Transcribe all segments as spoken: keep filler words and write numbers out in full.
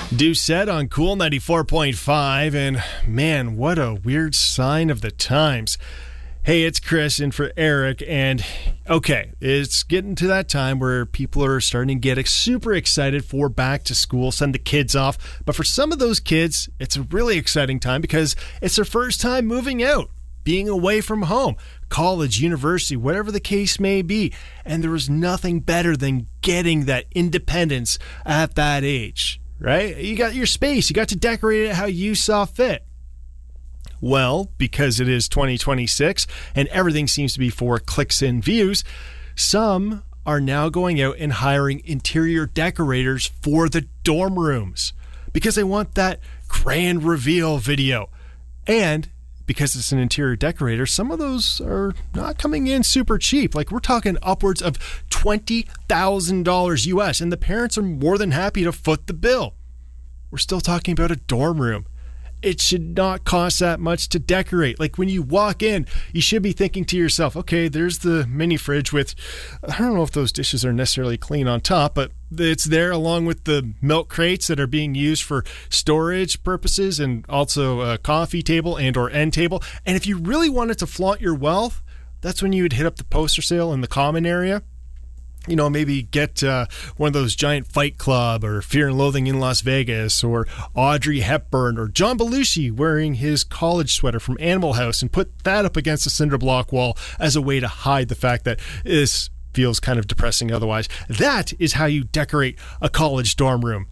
Doucette on Cool ninety-four point five, and man, what a weird sign of the times. Hey, it's Chris in for Eric, and okay, it's getting to that time where people are starting to get super excited for back to school, send the kids off. But for some of those kids, it's a really exciting time because it's their first time moving out, being away from home, college, university, whatever the case may be. And there was nothing better than getting that independence at that age. Right? You got your space. You got to decorate it how you saw fit. Well, because it is twenty twenty-six and everything seems to be for clicks and views, some are now going out and hiring interior decorators for the dorm rooms because they want that grand reveal video. And because it's an interior decorator, some of those are not coming in super cheap. Like, we're talking upwards of twenty thousand dollars U S, and the parents are more than happy to foot the bill. We're still talking about a dorm room. It should not cost that much to decorate. Like, when you walk in, you should be thinking to yourself, okay, there's the mini fridge with, I don't know if those dishes are necessarily clean on top, but it's there along with the milk crates that are being used for storage purposes, and also a coffee table and or end table. And if you really wanted to flaunt your wealth, that's when you would hit up the poster sale in the common area. You know, maybe get uh, one of those giant Fight Club or Fear and Loathing in Las Vegas, or Audrey Hepburn or John Belushi wearing his college sweater from Animal House, and put that up against a cinder block wall as a way to hide the fact that this feels kind of depressing otherwise. That is how you decorate a college dorm room.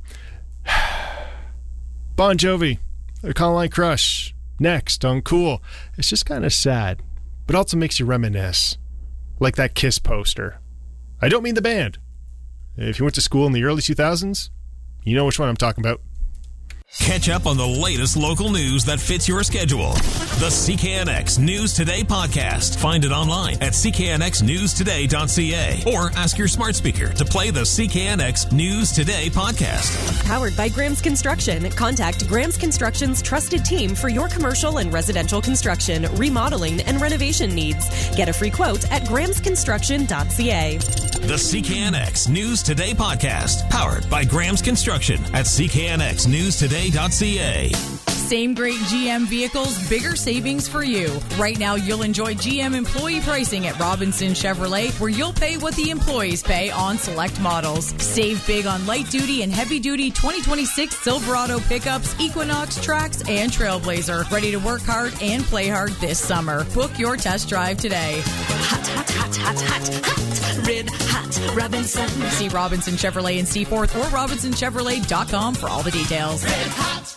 Bon Jovi, a Caroline Crush, next on Cool. It's just kind of sad, but also makes you reminisce. Like that Kiss poster. I don't mean the band. If you went to school in the early two thousands, you know which one I'm talking about. Catch up on the latest local news that fits your schedule. The C K N X News Today podcast. Find it online at c k n x news today dot c a or ask your smart speaker to play the C K N X News Today podcast. Powered by Graham's Construction. Contact Graham's Construction's trusted team for your commercial and residential construction, remodeling, and renovation needs. Get a free quote at grahams construction dot c a. The C K N X News Today podcast. Powered by Graham's Construction at c k n x news today dot c a. Same great G M vehicles, bigger savings for you. Right now, you'll enjoy G M employee pricing at Robinson Chevrolet, where you'll pay what the employees pay on select models. Save big on light-duty and heavy-duty twenty twenty-six Silverado pickups, Equinox, Trax, and Trailblazer. Ready to work hard and play hard this summer. Book your test drive today. Hot, hot, hot, hot, hot, hot. Red hot Robinson. See Robinson Chevrolet in Seaforth or robinson chevrolet dot com for all the details. Red hot.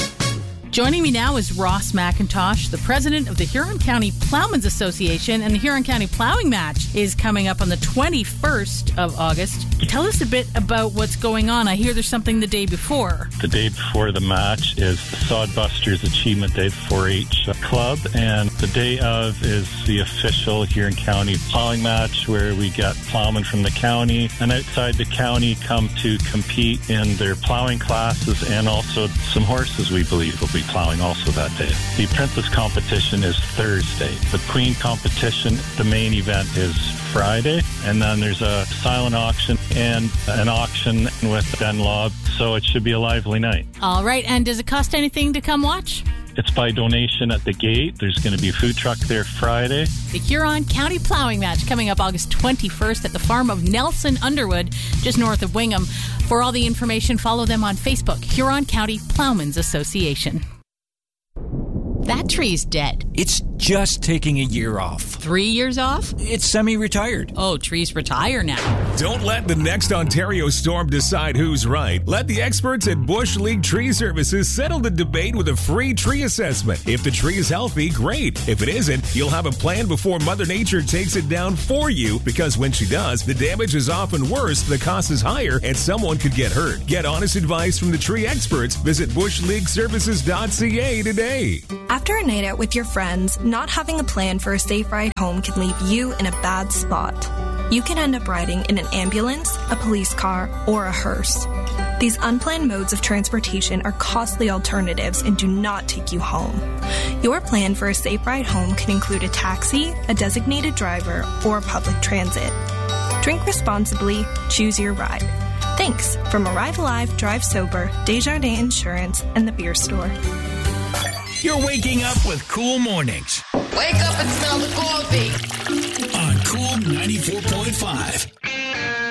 Joining me now is Ross McIntosh, the president of the Huron County Plowmen's Association, and the Huron County Plowing Match is coming up on the twenty-first of August. Tell us a bit about what's going on. I hear there's something the day before. The day before the match is the Sodbusters Achievement Day four H Club, and the day of is the official Huron County Plowing Match, where we get plowmen from the county and outside the county come to compete in their plowing classes, and also some horses we believe will be plowing also that day. The Princess competition is Thursday. The Queen competition, the main event, is Friday, and then there's a silent auction and an auction with Dunlop, so it should be a lively night. All right, and does it cost anything to come watch? It's by donation at the gate. There's going to be a food truck there Friday. The Huron County Plowing Match coming up August twenty-first at the farm of Nelson Underwood, just north of Wingham. For all the information, follow them on Facebook, Huron County Plowmen's Association. That tree's dead. It's just taking a year off. Three years off? It's semi-retired. Oh, trees retire now. Don't let the next Ontario storm decide who's right. Let the experts at Bush League Tree Services settle the debate with a free tree assessment. If the tree is healthy, great. If it isn't, you'll have a plan before Mother Nature takes it down for you, because when she does, the damage is often worse, the cost is higher, and someone could get hurt. Get honest advice from the tree experts. Visit bush league services dot c a today. After a night out with your friends, not having a plan for a safe ride home can leave you in a bad spot. You can end up riding in an ambulance, a police car, or a hearse. These unplanned modes of transportation are costly alternatives and do not take you home. Your plan for a safe ride home can include a taxi, a designated driver, or public transit. Drink responsibly, choose your ride. Thanks from Arrive Alive, Drive Sober, Desjardins Insurance, and the Beer Store. You're waking up with Cool Mornings. Wake up and smell the coffee. On Cool ninety-four point five.